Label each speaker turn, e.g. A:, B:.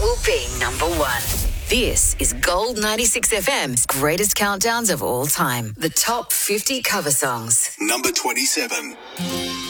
A: will be number one. This is Gold 96 FM's greatest countdowns of all time. The top 50 cover songs.
B: Number 27.